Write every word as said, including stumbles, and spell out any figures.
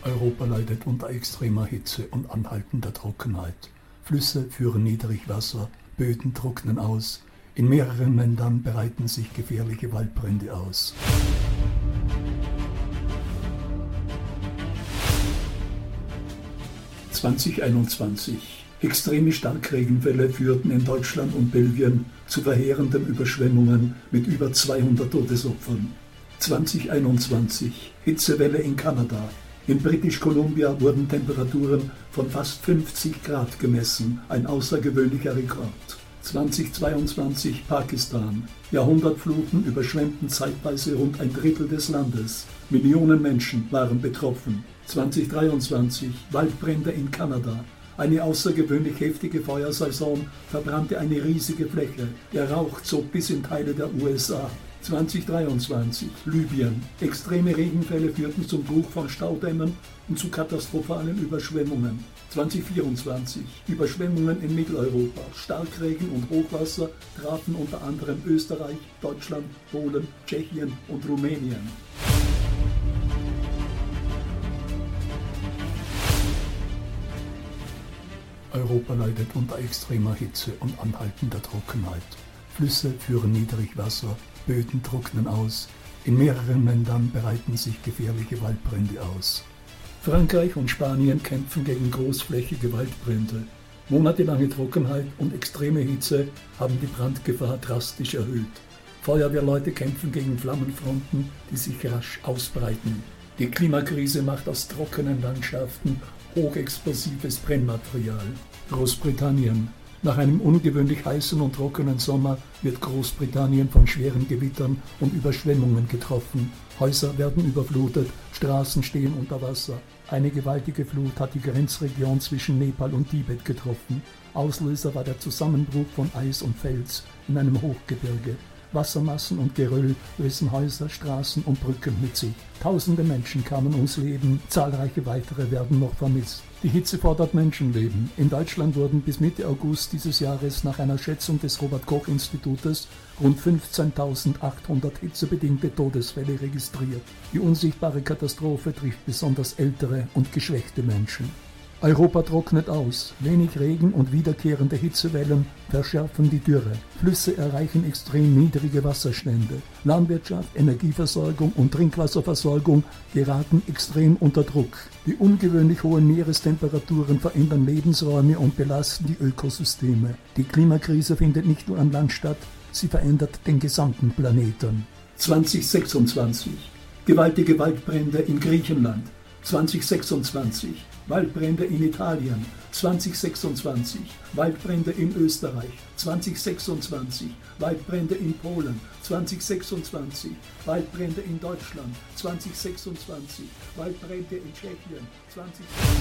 Europa leidet unter extremer Hitze und anhaltender Trockenheit. Flüsse führen Niedrigwasser, Böden trocknen aus. In mehreren Ländern bereiten sich gefährliche Waldbrände aus. zweitausendeinundzwanzig. Extreme Starkregenfälle führten in Deutschland und Belgien zu verheerenden Überschwemmungen mit über zweihundert Todesopfern. zweitausendeinundzwanzig. Hitzewelle in Kanada. In British Columbia wurden Temperaturen von fast fünfzig Grad gemessen, ein außergewöhnlicher Rekord. zweitausendzweiundzwanzig. Pakistan. Jahrhundertfluten überschwemmten zeitweise rund ein Drittel des Landes. Millionen Menschen waren betroffen. zweitausenddreiundzwanzig. Waldbrände in Kanada. Eine außergewöhnlich heftige Feuersaison verbrannte eine riesige Fläche. Der Rauch zog bis in Teile der U S A. zweitausenddreiundzwanzig. Libyen. Extreme Regenfälle führten zum Bruch von Staudämmen und zu katastrophalen Überschwemmungen. zweitausendvierundzwanzig. Überschwemmungen in Mitteleuropa. Starkregen und Hochwasser trafen unter anderem Österreich, Deutschland, Polen, Tschechien und Rumänien. Europa leidet unter extremer Hitze und anhaltender Trockenheit. Flüsse führen Niedrigwasser, Böden trocknen aus. In mehreren Ländern bereiten sich gefährliche Waldbrände aus. Frankreich und Spanien kämpfen gegen großflächige Waldbrände. Monatelange Trockenheit und extreme Hitze haben die Brandgefahr drastisch erhöht. Feuerwehrleute kämpfen gegen Flammenfronten, die sich rasch ausbreiten. Die Klimakrise macht aus trockenen Landschaften hochexplosives Brennmaterial. Großbritannien. Nach einem ungewöhnlich heißen und trockenen Sommer wird Großbritannien von schweren Gewittern und Überschwemmungen getroffen. Häuser werden überflutet, Straßen stehen unter Wasser. Eine gewaltige Flut hat die Grenzregion zwischen Nepal und Tibet getroffen. Auslöser war der Zusammenbruch von Eis und Fels in einem Hochgebirge. Wassermassen und Geröll rissen Häuser, Straßen und Brücken mit sich. Tausende Menschen kamen ums Leben, zahlreiche weitere werden noch vermisst. Die Hitze fordert Menschenleben. In Deutschland wurden bis Mitte August dieses Jahres nach einer Schätzung des Robert-Koch-Institutes rund fünfzehntausendachthundert hitzebedingte Todesfälle registriert. Die unsichtbare Katastrophe trifft besonders ältere und geschwächte Menschen. Europa trocknet aus. Wenig Regen und wiederkehrende Hitzewellen verschärfen die Dürre. Flüsse erreichen extrem niedrige Wasserstände. Landwirtschaft, Energieversorgung und Trinkwasserversorgung geraten extrem unter Druck. Die ungewöhnlich hohen Meerestemperaturen verändern Lebensräume und belasten die Ökosysteme. Die Klimakrise findet nicht nur an Land statt, sie verändert den gesamten Planeten. zweitausendsechsundzwanzig. Gewaltige Waldbrände in Griechenland. zweitausendsechsundzwanzig. Waldbrände in Italien, zweitausendsechsundzwanzig, Waldbrände in Österreich, zweitausendsechsundzwanzig, Waldbrände in Polen, zweitausendsechsundzwanzig, Waldbrände in Deutschland, zweitausendsechsundzwanzig, Waldbrände in Tschechien, zweitausendsechsundzwanzig.